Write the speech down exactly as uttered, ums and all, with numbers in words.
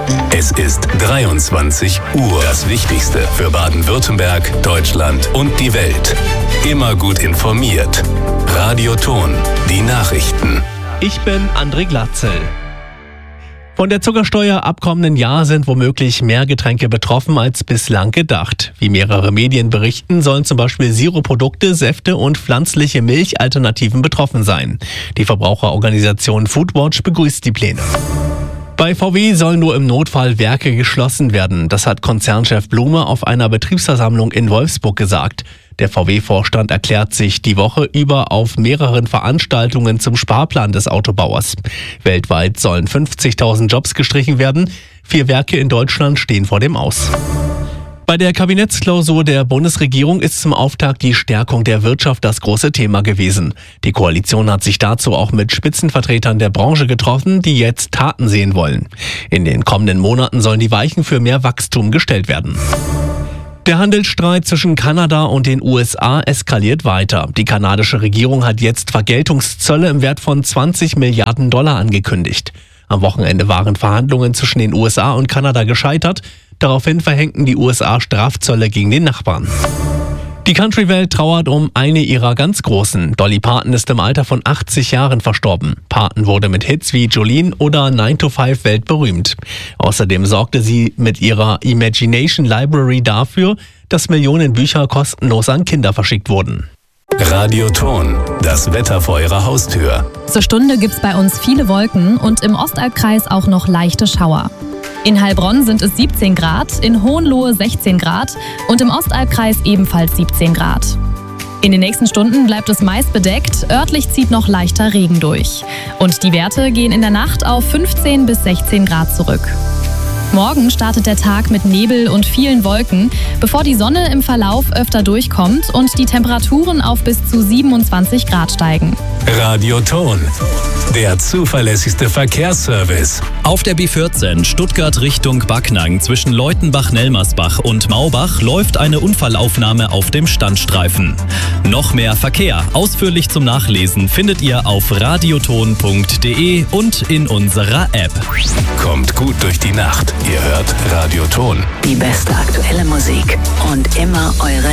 Es ist dreiundzwanzig Uhr. Das Wichtigste für Baden-Württemberg, Deutschland und die Welt. Immer gut informiert. Radio Ton, die Nachrichten. Ich bin André Glatzel. Von der Zuckersteuer ab kommenden Jahr sind womöglich mehr Getränke betroffen als bislang gedacht. Wie mehrere Medien berichten, sollen zum Beispiel Sirupprodukte, Säfte und pflanzliche Milchalternativen betroffen sein. Die Verbraucherorganisation Foodwatch begrüßt die Pläne. Bei V W sollen nur im Notfall Werke geschlossen werden. Das hat Konzernchef Blume auf einer Betriebsversammlung in Wolfsburg gesagt. Der V W-Vorstand erklärt sich die Woche über auf mehreren Veranstaltungen zum Sparplan des Autobauers. Weltweit sollen fünfzigtausend Jobs gestrichen werden. Vier Werke in Deutschland stehen vor dem Aus. Bei der Kabinettsklausur der Bundesregierung ist zum Auftakt die Stärkung der Wirtschaft das große Thema gewesen. Die Koalition hat sich dazu auch mit Spitzenvertretern der Branche getroffen, die jetzt Taten sehen wollen. In den kommenden Monaten sollen die Weichen für mehr Wachstum gestellt werden. Der Handelsstreit zwischen Kanada und den U S A eskaliert weiter. Die kanadische Regierung hat jetzt Vergeltungszölle im Wert von zwanzig Milliarden Dollar angekündigt. Am Wochenende waren Verhandlungen zwischen den U S A und Kanada gescheitert. Daraufhin verhängten die U S A Strafzölle gegen den Nachbarn. Die Country-Welt trauert um eine ihrer ganz Großen. Dolly Parton ist im Alter von achtzig Jahren verstorben. Parton wurde mit Hits wie Jolene oder nine to five weltberühmt. Außerdem sorgte sie mit ihrer Imagination Library dafür, dass Millionen Bücher kostenlos an Kinder verschickt wurden. Radio Ton, das Wetter vor Ihrer Haustür. Zur Stunde gibt's bei uns viele Wolken und im Ostalbkreis auch noch leichte Schauer. In Heilbronn sind es siebzehn Grad, in Hohenlohe sechzehn Grad und im Ostalbkreis ebenfalls siebzehn Grad. In den nächsten Stunden bleibt es meist bedeckt, örtlich zieht noch leichter Regen durch. Und die Werte gehen in der Nacht auf fünfzehn bis sechzehn Grad zurück. Morgen startet der Tag mit Nebel und vielen Wolken, bevor die Sonne im Verlauf öfter durchkommt und die Temperaturen auf bis zu siebenundzwanzig Grad steigen. Radio Ton, der zuverlässigste Verkehrsservice. Auf der B vierzehn Stuttgart Richtung Backnang zwischen Leutenbach-Nelmersbach und Maubach läuft eine Unfallaufnahme auf dem Standstreifen. Noch mehr Verkehr, ausführlich zum Nachlesen, findet ihr auf radioton punkt de und in unserer App. Kommt gut durch die Nacht. Ihr hört Radio Ton. Die beste aktuelle Musik und immer eure